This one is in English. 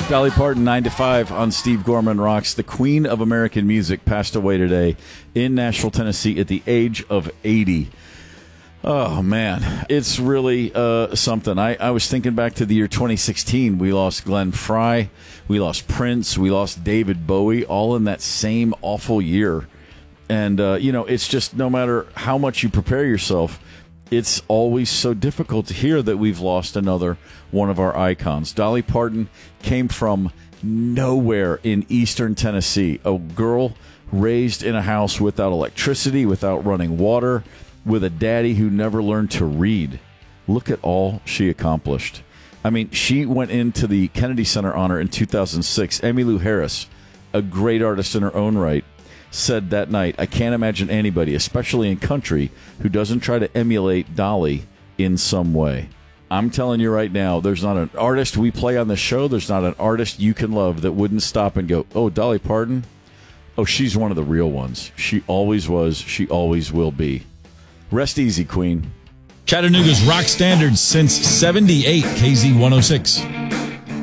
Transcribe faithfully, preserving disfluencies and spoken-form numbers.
Dolly Parton, nine to five on Steve Gorman Rocks. The queen of American music passed away today in Nashville, Tennessee at the age of eighty. Oh, man, it's really uh, something. I, I was thinking back to the year twenty sixteen. We lost Glenn Frey, we lost Prince, we lost David Bowie, all in that same awful year. And, uh, you know, it's just no matter how much you prepare yourself, it's always so difficult to hear that we've lost another one of our icons. Dolly Parton came from nowhere in eastern Tennessee, a girl raised in a house without electricity, without running water, with a daddy who never learned to read. Look at all she accomplished. I mean, she went into the Kennedy Center honor in two thousand six. Emmylou Harris, a great artist in her own right, said that night, I can't imagine anybody, especially in country, who doesn't try to emulate Dolly in some way. I'm telling you right now, there's not an artist we play on the show, there's not an artist you can love that wouldn't stop and go, oh, Dolly Parton? Oh, she's one of the real ones. She always was, she always will be. Rest easy, Queen. Chattanooga's rock standards since seventy-eight, K Z one oh six.